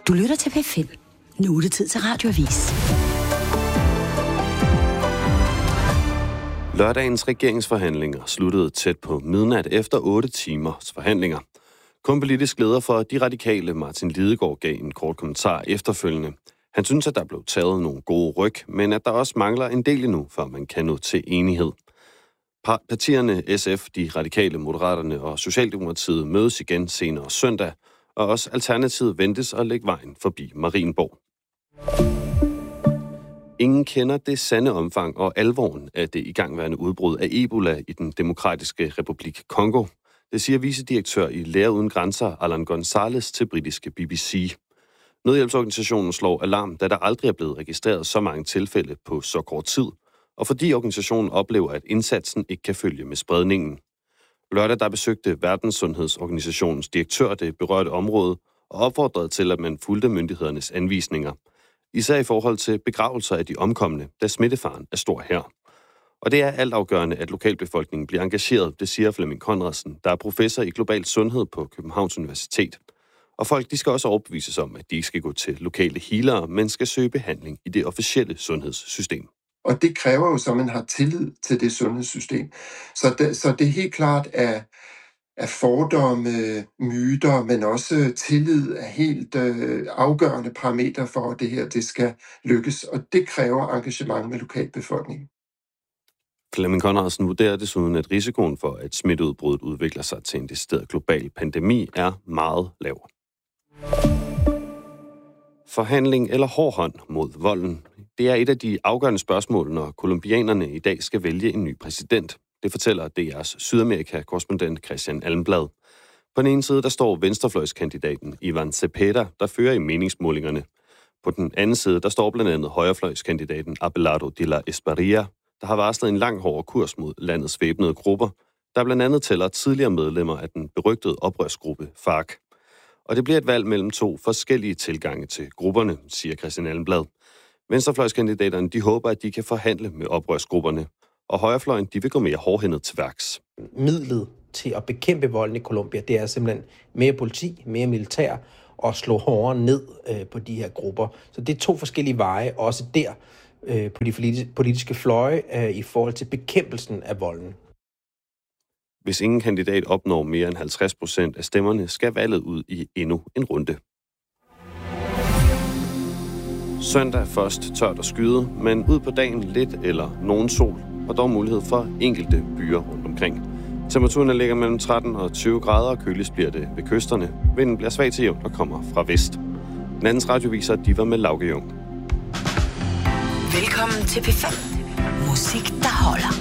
Du lytter til P5. Nu er det tid til Radioavis. Lørdagens regeringsforhandlinger sluttede tæt på midnat efter 8 timers forhandlinger. Kun politisk leder for De Radikale, Martin Lidegaard, gav en kort kommentar efterfølgende. Han synes, at der blev taget nogle gode ryg, men at der også mangler en del endnu, før man kan nå til enighed. Partierne SF, De Radikale, Moderaterne og Socialdemokratiet mødes igen senere søndag, og også Alternativet ventes at lægge vejen forbi Marienborg. Ingen kender det sande omfang og alvoren af det igangværende udbrud af Ebola i den demokratiske republik Kongo. Det siger vicedirektør i Læger Uden Grænser, Alan González, til britiske BBC. Nødhjælpsorganisationen slår alarm, da der aldrig er blevet registreret så mange tilfælde på så kort tid, og fordi organisationen oplever, at indsatsen ikke kan følge med spredningen. Lørdag der besøgte Verdenssundhedsorganisationens direktør det berørte område og opfordrede til, at man fulgte myndighedernes anvisninger. Især i forhold til begravelser af de omkomne, da smittefaren er stor her. Og det er altafgørende, at lokalbefolkningen bliver engageret, det siger Flemming Conradsen, der er professor i global sundhed på Københavns Universitet. Og folk de skal også overbevises om, at de ikke skal gå til lokale healere, men skal søge behandling i det officielle sundhedssystem. Og det kræver jo så, at man har tillid til det sundhedssystem. Så det er helt klart, at fordomme, myter, men også tillid er helt afgørende parametre for, at det her det skal lykkes. Og det kræver engagement med lokalbefolkningen. Flemming Conradsen vurderer desuden, at risikoen for, at smitteudbruddet udvikler sig til en decideret global pandemi, er meget lav. Forhandling eller hård hånd mod volden? Det er et af de afgørende spørgsmål, når colombianerne i dag skal vælge en ny præsident. Det fortæller DR's Sydamerika-korrespondent Christian Almblad. På den ene side, der står venstrefløjskandidaten Ivan Cepeda, der fører i meningsmålingerne. På den anden side, der står blandt andet højrefløjskandidaten Abelardo de la Espriella, der har varslet en lang hård kurs mod landets væbnede grupper, der blandt andet tæller tidligere medlemmer af den berygtede oprørsgruppe FARC. Og det bliver et valg mellem to forskellige tilgange til grupperne, siger Christian Almblad. Venstrefløjskandidaterne, de håber, at de kan forhandle med oprørsgrupperne, og højrefløjen, de vil gå mere hårdhændet til værks. Midlet til at bekæmpe volden i Colombia, det er simpelthen mere politi, mere militær og slå hårdere ned på de her grupper. Så det er to forskellige veje, også der på de politiske fløje i forhold til bekæmpelsen af volden. Hvis ingen kandidat opnår mere end 50% af stemmerne, skal valget ud i endnu en runde. Søndag først tørt og skyde, men ud på dagen lidt eller nogen sol, og dog mulighed for enkelte byer rundt omkring. Temperaturen ligger mellem 13 og 20 grader, og køligst bliver det ved kysterne. Vinden bliver svag til jævn og kommer fra vest. Den andens radio viser, at de var med Lauke Jung. Velkommen til P5. Musik, der holder.